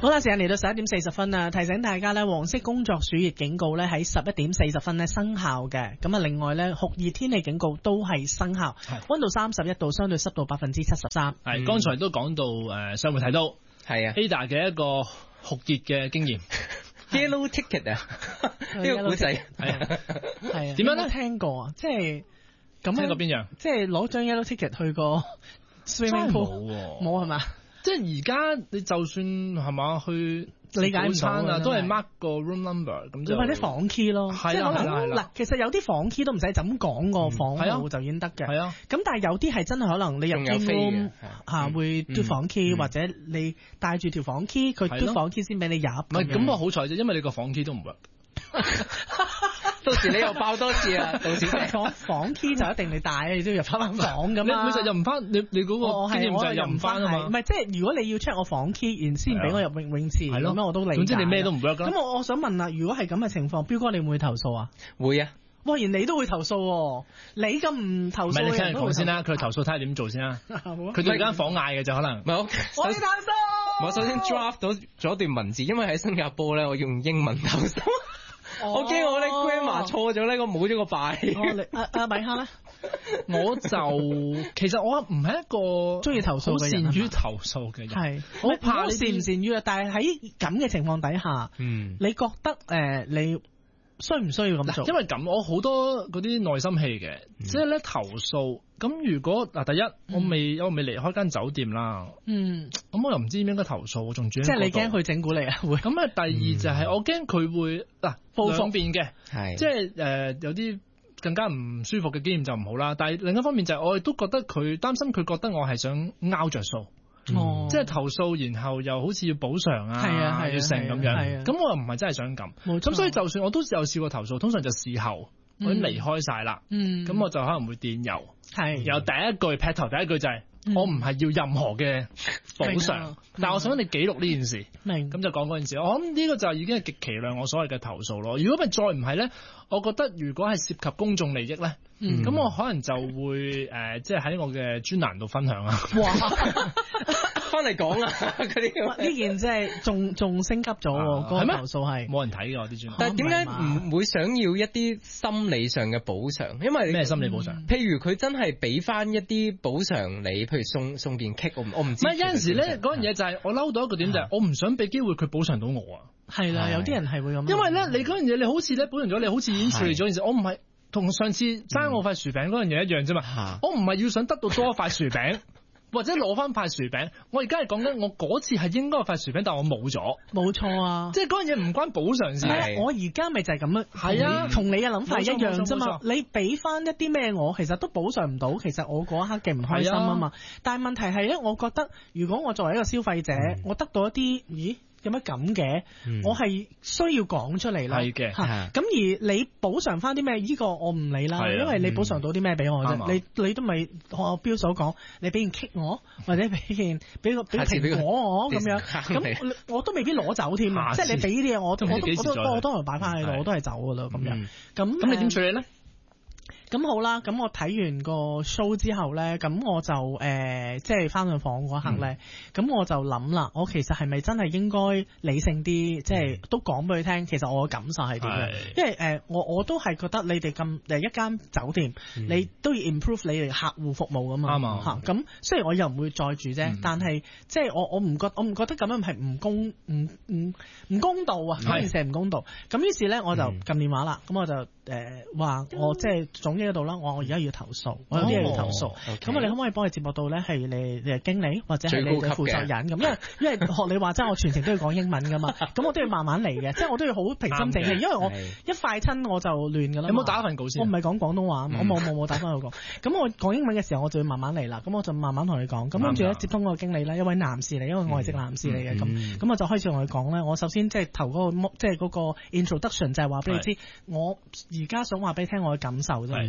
好啦，時間嚟到11:40啦，提醒大家咧，黃色工作暑熱警告咧喺11:40咧生效嘅。咁啊，另外咧酷熱天氣警告都係生效，溫度31度，相對濕度73%。 係，剛才都講到上回睇到係啊 Ada 嘅一個酷熱嘅經驗。 Yellow ticket 啊，呢個古仔係啊， 點樣咧？ 聽過啊，即係咁聽過邊樣？ 即係攞張 yellow ticket 去個 swimming pool 冇係嘛？ 即係而家你就算係嘛去理解唔到啊，都係 mark 個 room number 咁就， 或者房 key 咯，即係可能嗱，其實有啲房 key 都唔使就咁講個房號就已經得嘅。係啊，咁但係有啲係真係可能你入 room 嚇會嘟房 key，或者你帶住條房 key，佢嘟房 key 先俾你入。唔係咁我好彩啫，因為你個房 key 都唔 work。 到時你又爆多次啊！到時房 key 就一定你帶，你都要入翻房咁啊！ 你其實入唔翻，你嗰個經驗就係入唔翻啊嘛。 唔係即係如果你要 check 我房 key，然先俾我入泳池，咁我都理解。 總之你咩都唔 work 啦。 咁我想問啦，如果係咁嘅情況，彪哥你會唔會投訴啊？ 會啊！ 哇！然你都會投訴喎，你咁唔投訴？ 唔係你聽人講先啦，佢投訴睇下點做先啦。佢對間房嗌嘅就可能。 唔係我要投訴。我首先 draft 到咗段文字，因為喺新加坡咧，我用英文投訴。我驚我咧 grammar 錯咗咧，我冇咗個拜。 阿米哈咧， 我就其實我唔係一個中意投訴嘅人， 善於投訴嘅人， 係好怕善唔善於啊！但係喺咁嘅情況底下，你覺得你需唔需要咁做？ 因為咁，我好多嗰啲內心戲嘅，即係咧投訴。咁如果嗱，第一我未離開間酒店啦，咁我又唔知點應該投訴，我仲住喺嗰度。即係你驚佢整蠱你啊？會咁啊？第二就係我驚佢會報復邊嘅，即係有啲更加唔舒服嘅經驗就唔好啦。但係另一方面就係我亦都覺得佢擔心，佢覺得我係想拗着數。即係投訴，然後又好似要補償啊，要成咁樣，咁我又唔係真係想咁，咁所以就算我都有試過投訴，通常就事後我已經離開晒啦，咁我就可能會電郵，然後第一句劈頭第一句就係我唔係要任何嘅補償，但係我想你記錄呢件事，咁就講嗰件事，我諗呢個就已經係極其量我所謂嘅投訴咯。如果咪再唔係咧，我覺得如果係涉及公眾利益咧，咁我可能就會即係喺我嘅專欄度分享啊。哇！ 翻嚟講啊，嗰啲呢件即係仲升級咗喎，嗰個投訴係冇人睇㗎啲專欄。 但係點解唔會想要一啲心理上嘅補償？因為咩心理補償？ 譬如佢真係俾翻一啲補償你，譬如送件 cake，我唔知。 唔係有陣時咧，嗰樣嘢就係我嬲到一個點就係我唔想俾機會佢補償到我啊。 係啦，有啲人係會咁。 因為咧，你嗰樣嘢你好似咧補償咗，你好似已經處理咗件事。我唔係同上次爭我塊薯餅嗰樣嘢一樣啫嘛。我唔係要想得到多一塊薯餅。或者攞翻塊薯餅，我而家係講緊我嗰次係應該有塊薯餅，但我冇咗。 冇錯啊， 即係嗰樣嘢唔關補償事。 我而家咪就係咁樣， 係啊， 同你嘅諗法一樣啫嘛。你俾翻一啲咩我，其實都補償唔到。其實我嗰一刻嘅唔開心啊嘛。但係問題係咧，我覺得如果我作為一個消費者，我得到一啲有乜咁嘅？我係需要講出嚟啦。係嘅，咁而你補償翻啲咩？呢個我唔理啦，因為你補償到啲咩俾我啫？你都咪學我標所講，你俾件 cake 我，或者俾個蘋果我咁樣，咁我都未必攞走添啊！即係你俾啲嘢我都係擺翻喺度，我都係走噶啦咁樣。咁你點處理咧？ 咁好啦，咁我睇完個 show 之後咧，咁我就即係翻去房嗰刻咧，咁我就諗啦，我其實係咪真係應該理性啲，即係都講俾佢聽，其實我嘅感受係點嘅？因為我都係覺得你哋咁一間酒店，你都要 improve 你哋客戶服務噶嘛，啱啊。咁雖然我又唔會再住啫，但係即係我唔覺得咁樣係唔公道啊，呢件事係唔公道。咁於是咧我就撳電話啦，咁我就話我即係總之嗰度啦，我而家要投訴，我有啲嘢要投訴。咁你可唔可以幫我接駁到咧？係你經理或者係你嘅負責人咁？因為學你話齋，我全程都要講英文噶嘛，咁我都要慢慢嚟嘅，即係我都要好平心靜氣，因為我一快親我就亂噶啦。 有冇打份稿先？ 我唔係講廣東話，我冇打翻去講。咁我講英文嘅時候，我就要慢慢嚟啦。咁我就慢慢同你講。咁跟住咧接通個經理咧，一位男士嚟，因為我係直男士嚟嘅。咁我就開始同佢講咧。我首先即係頭嗰個即係嗰個 introduction 就係話俾你知，我而家想話俾你聽我嘅感受啫。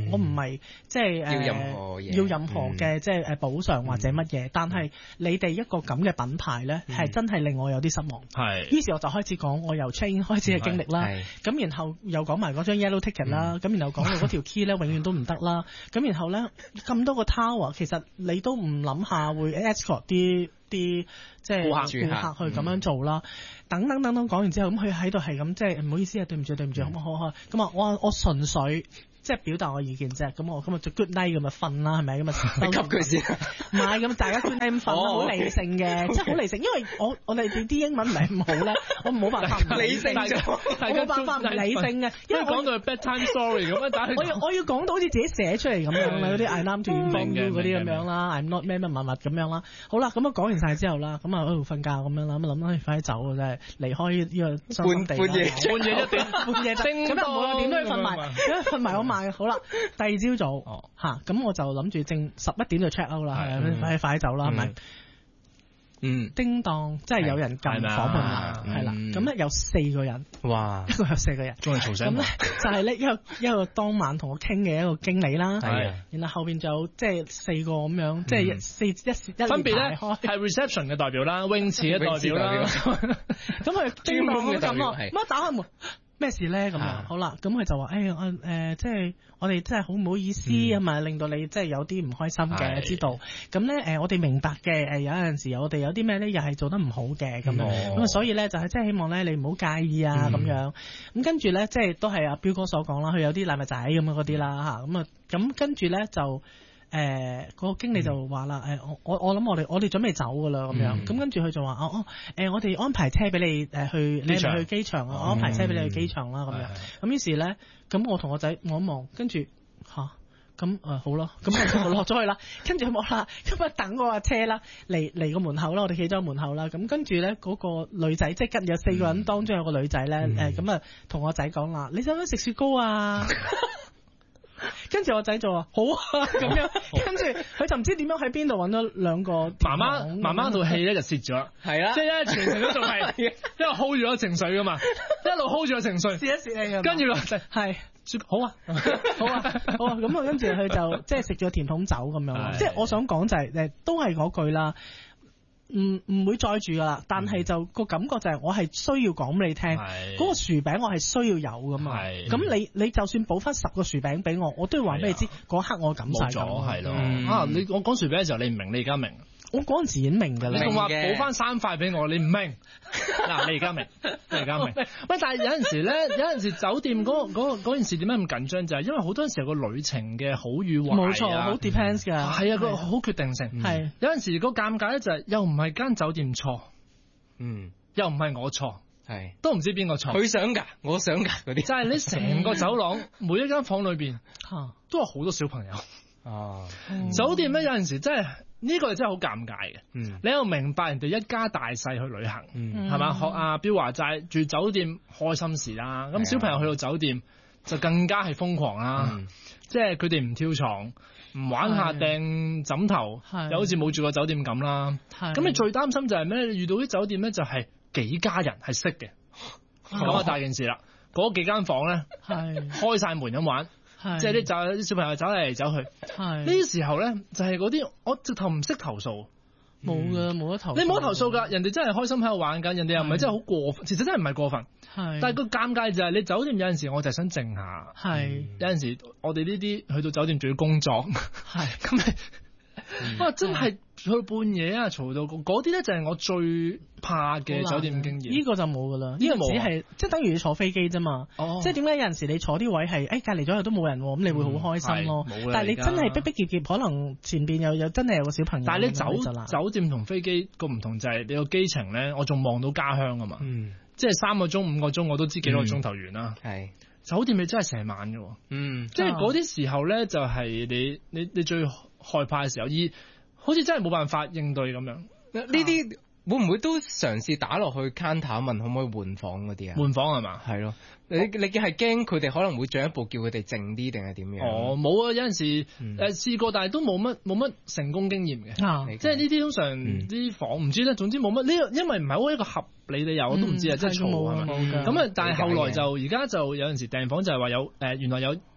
我唔係即係要任何嘅即係補償或者乜嘢，但係你哋一個咁嘅品牌咧，係真係令我有啲失望。 係， 於是我就開始講我由 chain 開始嘅經歷啦，咁然後又講埋嗰張 yellow ticket 啦，咁然後講到嗰條 key 咧永遠都唔得啦，咁然後咧咁多個 tower，其實你都唔諗下會 escort 啲即係顧客去咁樣做啦，等等講完之後，咁佢喺度係咁即係唔好意思啊，對唔住，好，咁啊我純粹即係表達我意見啫，咁我今日就 good night 咁啊瞓啦，係咪咁啊？ 你給佢先， 唔係咁大家 good night 咁瞓啦，好理性嘅，即係好理性，因為我哋啲英文唔係咁好咧，我冇辦法唔理性咗，冇辦法唔理性嘅，因為講到 bedtime story 咁樣， 我要講到好似自己寫出嚟咁樣啦，嗰啲 I love to inform you 嗰啲咁樣啦 ，I'm not 咩咁樣啦，好啦，咁啊講完晒之後啦，咁啊喺度瞓覺咁樣啦，咁諗快啲走啊，真係離開呢個傷心地啦，半夜咁又冇點都要瞓埋，瞓埋我買好啦。第二朝早咁我就諗住正11點就 check out 啦，快啲走啦，係咪？叮當，即係有人撳房門啦，係啦，咁咧有4個人，哇，一個有4個人， 仲係嘈醒， 咁咧就係咧一個當晚同我傾嘅一個經理啦，然後後邊就有即係4個咁樣，即係一分別咧係 reception 嘅代表啦，泳池嘅代表啦， 咁佢叮當咁咯，乜打開門？咩事咧咁樣？好啦，咁佢就話即係我哋真係好唔好意思啊嘛，令到你即係有啲唔開心嘅，知道。咁咧我哋明白嘅，有陣時我哋有啲咩咧又係做得唔好嘅咁樣，咁啊所以咧就係即係希望咧你唔好介意啊咁樣。咁跟住咧即係都係阿彪哥所講啦，佢有啲禮物仔咁樣嗰啲啦嚇，咁跟住咧就。嗰個經理就話啦，我諗我哋準備走㗎啦咁樣，咁跟住佢就話我哋安排車俾你去，你係咪去機場啊？我安排車俾你去機場啦咁樣，咁於是咧，咁我同我仔望一望，跟住咁好咯，咁我落咗去啦，跟住冇啦，咁啊等我架車啦，嚟個門口啦，我哋企咗喺門口啦，咁跟住咧嗰個女仔，即係跟有4個人當中有個女仔咧，咁啊同我仔講啦，你想唔想食雪糕啊？跟住我仔就話好啊咁樣，跟住佢就唔知點樣喺邊度揾咗2個媽媽套戲咧就蝕咗，係啦，即係咧全程都仲係一路 hold 住咗情緒噶嘛，一路 hold 住個情緒，蝕一蝕氣，跟住個係好啊，咁啊跟住佢就即係食咗甜筒酒咁樣，即係我想講就係都係嗰句啦。唔會再住噶啦，但係就個感覺就係我係需要講俾你聽，嗰個薯餅我係需要有噶嘛。咁你就算補翻10個薯餅俾我都要話俾你知，嗰刻我感受咗係咯。我講薯餅嘅時候你唔明，你而家明。我嗰陣時已經明㗎啦。你仲話補翻3塊俾我，你唔明。嗱，你而家明，喂，但係有陣時酒店嗰件事點解咁緊張？就係因為好多時候個旅程嘅好與壞，冇錯，好 depends 㗎。係啊，個好決定性。係有陣時個尷尬咧就係又唔係間酒店錯，又唔係我錯，係都唔知邊個錯。佢想㗎，我想㗎嗰啲。就係你成個走廊每一間房裏邊都有好多小朋友。酒店咧有陣時真係。呢個真係好尷尬嘅，你又明白人哋一家大細去旅行，係嘛？學阿彪話齋住酒店開心事啦，咁小朋友去到酒店就更加係瘋狂啦，即係佢哋唔跳床，唔玩下掟枕頭，又好似冇住過酒店咁啦。咁你最擔心就係咩？你遇到啲酒店咧就係幾家人係識嘅，咁啊大件事啦。嗰幾間房咧開晒門咁玩。即係啲小朋友走嚟走去，呢啲時候咧就係嗰啲我直頭唔識投訴，冇噶，冇得投訴。你冇得投訴㗎，人哋真係開心喺度玩緊，人哋又唔係真係好過分，其實真係唔係過分。但係個尷尬就係你酒店有陣時我就係想靜下，有陣時我哋呢啲去到酒店仲要工作，咁你哇真係去半夜啊嘈到嗰啲咧就係我最怕嘅酒店經驗。呢個就冇噶啦，呢個只係即係等於你坐飛機啫嘛。即係點解有陣時你坐啲位係隔離咗又都冇人喎，咁你會好開心咯。但係你真係逼逼夾夾，可能前邊有真係有個小朋友。但係你酒店同飛機個唔同就係你個機程咧，我仲望到家鄉啊嘛。即係3個鐘5個鐘我都知幾多個鐘頭完啦。酒店你真係成晚嘅喎。即係嗰啲時候咧就係你最害怕嘅時候，好似真係冇辦法應對咁樣。呢啲會唔會都嘗試打落去 counter 問可唔可以換房嗰啲啊？換房係嘛？係咯。你係驚佢哋可能會進一步叫佢哋靜啲定係點樣？冇啊！有陣時試過，但係都冇乜成功經驗嘅。即係呢啲通常啲房唔知咧，總之冇乜呢，因為唔係好一個合理理由，我都唔知啊，即係嘈係咪？咁啊，但係後來就而家就有陣時訂房就係話有原來有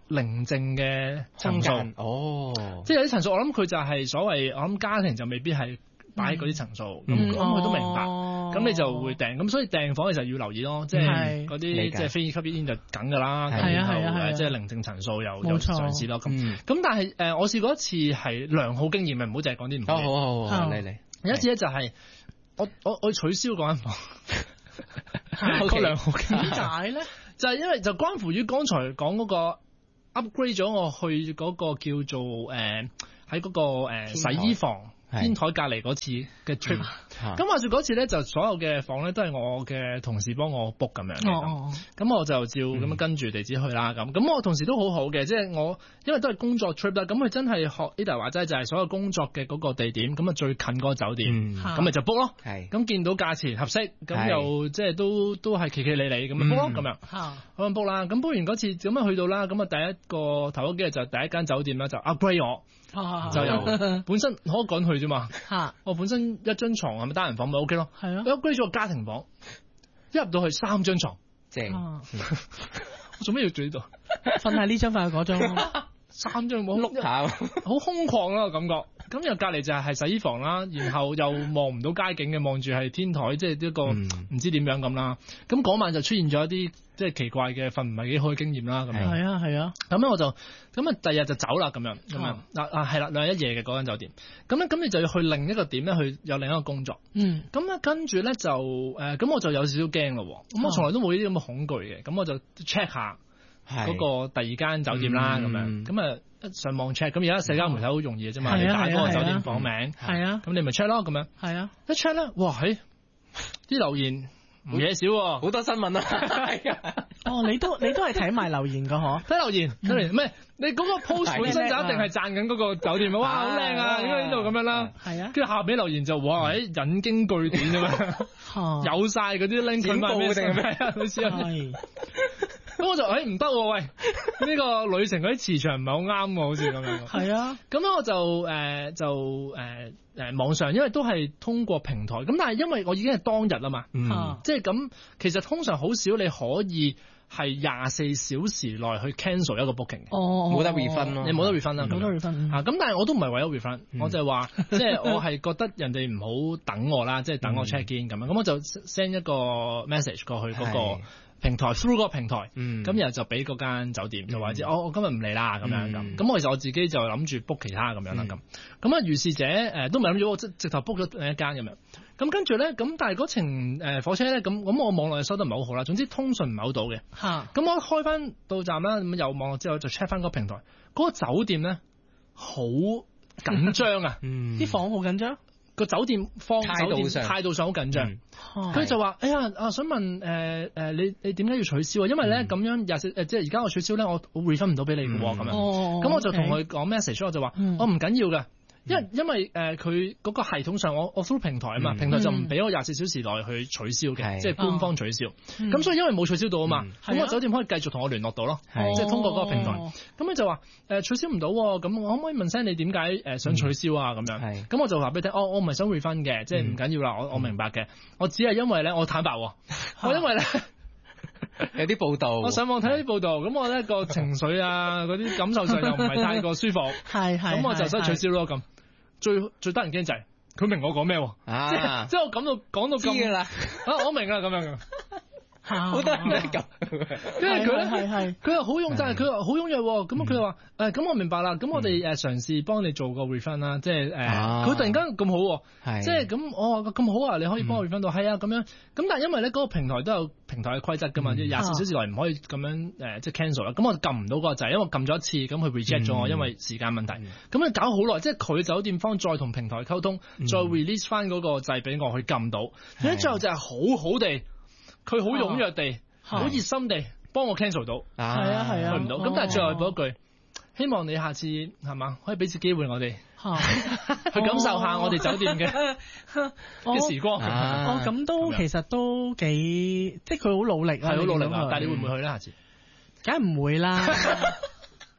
寧靜嘅層數。 哦， 即係有啲層數，我諗佢就係所謂，我諗家庭就未必係擺喺嗰啲層數，咁佢都明白，咁你就會訂，咁所以訂房嘅時候要留意咯，即係嗰啲即係非吸煙就梗㗎啦，然後即係寧靜層數又嘗試咯，咁但係我試過一次係良好經驗嘅，唔好淨係講啲唔好。 好，嚟有一次咧就係我取消嗰間房，個良好經驗點解咧？ 就係因為就關乎於剛才講嗰個 upgrade 咗我去嗰個叫做喺嗰個洗衣房天台隔離嗰次嘅 trip。咁話說嗰次咧就所有嘅房咧都係我嘅同事幫我 book 咁樣嘅，咁我就照咁樣跟住地址去啦。咁我同事都好好嘅，即係我因為都係工作 trip 啦，咁佢真係學 Ada 話齋就係所有工作嘅嗰個地點，咁啊最近嗰個酒店，咁咪就 book 咯。咁見到價錢合適，咁又即係都係企企理理咁咪 book 咯咁樣。咁 book 啦，咁 book 完嗰次咁樣去到啦，咁啊第一個頭嗰幾日就第一間酒店啦，就 upgrade 我。就由本身可以趕去啫嘛，我本身一張床係咪單人房咪 OK 咯，係啊，我 upgrade 咗個家庭房，一入到去3張床，正，我做咩要住呢度？ 瞓喺呢張瞓喺嗰張 ，3張冇碌下，好空曠啦感覺。咁又隔離就係洗衣房啦，然後又望唔到街景嘅，望住係天台，即係一個唔知點樣咁啦。咁嗰晚就出現咗一啲即係奇怪嘅瞓唔係幾好嘅經驗啦。咁樣係啊。 咁咧我就咁啊，第日就走啦咁樣係啦，2日1夜嘅嗰間酒店。咁你就要去另一個點咧，去有另一個工作。咁咧跟住咧就咁我就有少少驚咯。咁我從來都冇呢啲咁嘅恐懼嘅。咁我就 check 下嗰個第二間酒店啦，咁樣咁啊。上網 check， 咁而家社交媒體好容易嘅啫嘛，你打嗰個酒店房名，咁你咪 check 咯，咁樣，一 check 咧，哇，啲留言唔嘢少喎，好多新聞啊， 你都係睇埋留言㗎嗬？ 睇留言，咩？你嗰個 post 本身就一定係讚緊嗰個酒店，哇，好靚啊，應該呢度咁樣啦，跟住下邊留言就哇，引經據典咁樣，有晒嗰啲 link 全部定係咩啊？好似係。咁我就唔得喎，喂！呢個旅程嗰啲磁場唔係好啱喎，好似咁樣。係啊，咁咧我就網上，因為都係通過平台，咁但係因為我已經係當日啦嘛，即係咁，其實通常好少你可以係24小時內去 cancel 一個 booking 嘅， 冇得 refund 咯， 你冇得 refund 啦， 冇得 refund 咁但係我都唔係為咗 refund，我就係話，即係我係覺得人哋唔好等我啦，即係等我 check in 咁樣，咁我就 send 一個 message 過去嗰個平台 through 嗰個平台，咁然後就俾嗰間酒店就話知，我今日唔嚟啦咁樣咁，咁其實我自己就諗住 book 其他咁樣啦咁啊如是者都唔係諗住我直頭 book 咗另一間咁樣，咁跟住咧咁但係嗰程火車咧咁我網絡收得唔係好好啦，總之通訊唔係好到嘅，咁我開翻到站啦，咁有網絡之後就 check 翻嗰個平台，嗰個酒店咧好緊張啊， 啲房好緊張。 個酒店態度上好緊張，佢就話：哎呀，想問你點解要取消啊？因為咧咁樣即係而家我取消咧，我 refund 唔到俾你嘅喎，咁樣。咁我就同佢講 message，我就話：我唔緊要嘅。因為佢嗰個系統上我 through 平台啊嘛，平台就唔俾我24小時內去取消嘅，即係官方取消。咁所以因為冇取消到啊嘛，咁個酒店可以繼續同我聯絡到咯，即係通過嗰個平台。咁佢就話取消唔到，咁我可唔可以問聲你點解想取消啊？咁樣，咁我就話俾你聽，我唔係想 refund 嘅，即係唔緊要啦，我明白嘅，我只係因為咧我坦白，我因為咧有啲報道， 我上網睇啲報道，咁我咧個情緒啊嗰啲感受上又唔係太過舒服，咁我就想取消咯咁。最得人驚就係佢明我講咩喎，即係我講到咁啦，我明啦咁樣， 好多人都係咁， 跟住佢又好踴躍，佢話好踴躍，咁佢話咁我明白啦，咁我哋嘗試幫你做個 refund 啦，即係佢突然間咁好，即係咁我話咁好啊，你可以幫我 refund 到，係啊咁樣，咁但係因為咧嗰個平台都有平台嘅規則噶嘛，即係24小時內唔可以咁樣即係 cancel 啦，咁我撳唔到嗰個掣，因為我撳咗一次，咁佢 reject 咗我，因為時間問題，咁佢搞好耐，即係佢酒店方再同平台溝通，再 release 翻嗰個掣俾我去撳到，咁最後就係好好地。佢好踴躍地，好熱心地幫我 cancel 到， 係啊， 去唔到。咁但係最後補一句，希望你下次係嘛，可以俾次機會我哋去感受下我哋酒店嘅時光。 咁都其實都幾，即係佢好努力啊， 係好努力啊！但係你會唔會去咧？下次？ 梗係唔會啦。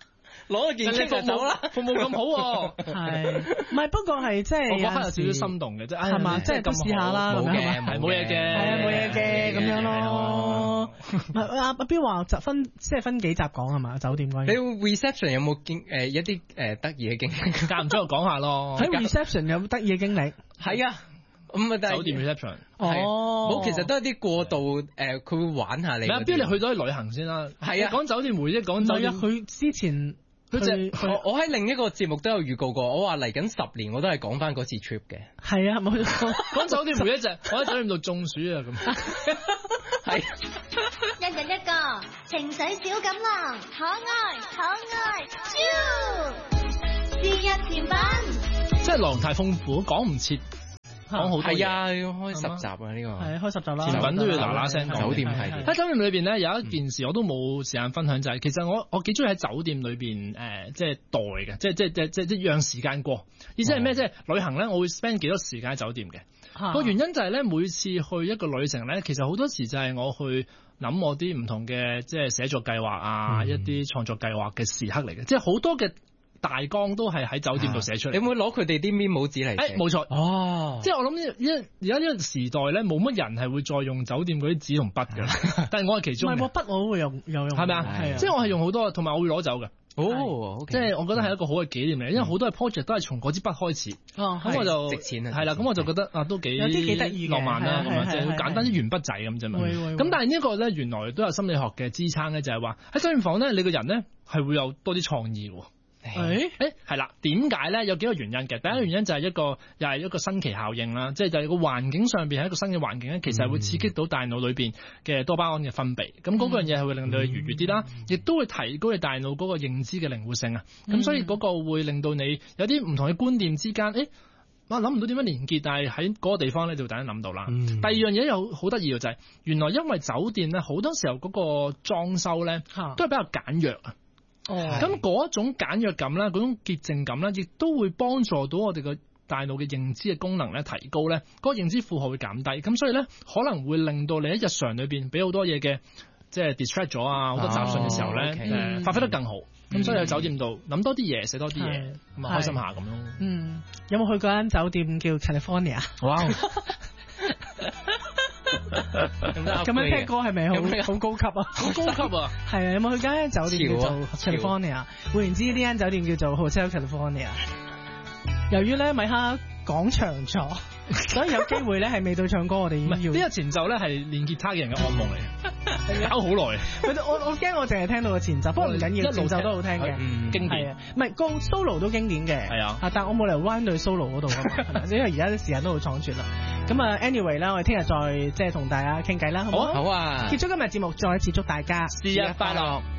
攞個件傾就走啦， 服務咁好喎。 係，唔係不過係即係我覺得有少少心動嘅啫， 係嘛？即係咁試下啦， 冇嘅， 冇嘢嘅， 係啊，冇嘢嘅咁樣咯。阿彪話就分幾集講係嘛？酒店嗰啲。 你 reception 有冇一啲得意嘅經歷？ 間唔中就講下咯。 喺 reception 有得意嘅經歷？ 係啊。咁啊， 酒店 reception 冇，其實都係啲過渡佢會玩下你。阿彪，你去咗去旅行先啦。 係啊， 講酒店回憶，講酒店。 佢之前我喺另一個節目都有預告過，我話嚟緊10年我都係講翻嗰次 trip 嘅。 係啊，冇講酒店回憶就我喺酒店度中暑啊咁。 係。 一人一個情緒小錦囊，可愛，超節日甜品。 即係內容太豐富，講唔切。講好多嘢。 係啊，要開10集啊呢個。 係開10集啦。 甜品都要嗱嗱聲講。 酒店係。 喺酒店裏邊咧有一件事我都冇時間分享，就係其實我幾中意喺酒店裏邊即係待嘅，即係讓時間過。意思係咩？即係旅行咧，我會 spend 幾多時間喺酒店嘅。個原因就係咧，每次去一個旅程咧，其實好多時就係我去諗我啲唔同嘅即係寫作計劃啊，一啲創作計劃嘅時刻嚟嘅，即係好多嘅大綱都係喺酒店度寫出嚟。 你會唔會攞佢哋啲 memo 紙嚟寫？ 冇錯。 哦， 即係我諗而家呢個時代咧，冇乜人係會再用酒店嗰啲紙同筆嘅，但係我係其中。 唔係我筆我都會有用。 係咪啊？係啊。即係我係用好多，同埋我會攞走嘅。 哦， 即係我覺得係一個好嘅紀念嚟，因為好多嘅 project 都係從嗰支筆開始。咁我就值錢啊。 係啦，咁我就覺得都幾有啲幾得意浪漫啦，咁樣即係好簡單啲鉛筆仔咁啫嘛。咁但係呢個咧原來都有心理學嘅支撐咧，就係話喺酒店房咧，你個人咧係會有多啲創意喎。係啦，點解咧？有幾個原因嘅。第一個原因就係又係一個新奇效應啦，即係就係個環境上邊係一個新嘅環境咧，其實係會刺激到大腦裏邊嘅多巴胺嘅分泌，咁嗰樣嘢係會令到你愉悅啲啦，亦都會提高你大腦嗰個認知嘅靈活性啊。咁所以嗰個會令到你有啲唔同嘅觀念之間，我諗唔到點樣連結，但係喺嗰個地方咧就突然間諗到啦。第二樣嘢又好得意嘅就係，原來因為酒店咧好多時候嗰個裝修咧都係比較簡約啊。咁嗰種簡約感啦，嗰種潔淨感啦，亦都會幫助到我哋嘅大腦嘅認知嘅功能咧提高咧，嗰個認知負荷會減低，咁所以咧可能會令到你喺日常裏邊俾好多嘢嘅即係 distract 咗啊，好多雜訊嘅時候咧發揮得更好。咁所以喺酒店度諗多啲嘢，寫多啲嘢，咁啊開心下咁咯。 有冇去過間酒店叫 California？哇！咁樣聽歌係咪好高級啊？ 好高級啊！ 係啊，有冇去間酒店叫做 California？換言之，呢間酒店叫做 Hotel California。由於咧米哈講長咗，所以有機會咧係未到唱歌，我哋已經要。 呢個前奏咧係練吉他嘅人嘅噩夢嚟，搞好耐。 我驚我淨係聽到個前奏，不過唔緊要，前奏都好聽嘅， 經典。 唔係個 solo 都經典嘅， 係啊。 但我冇嚟彎到 solo 嗰度㗎嘛，因為而家啲時間都好倉促啦。咁啊 ，anyway 啦，我哋聽日再即係同大家傾偈啦，好唔好？ 好啊！ 結束今日節目，再一次祝大家節日快樂。